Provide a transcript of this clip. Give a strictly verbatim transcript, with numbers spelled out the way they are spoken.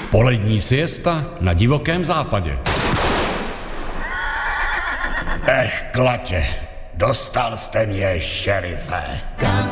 Polední siesta na divokém západě. Ech, klatě, dostal jste mě, šerife.